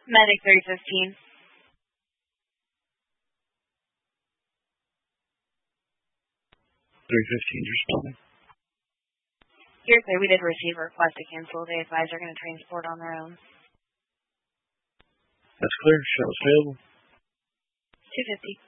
Medic 315. 315's responding. Here, sir, we did receive a request to cancel. They advise they're going to transport on their own. That's clear. Shell available. 250.